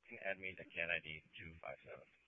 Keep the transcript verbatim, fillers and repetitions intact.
and add me the C A N I D two five seven.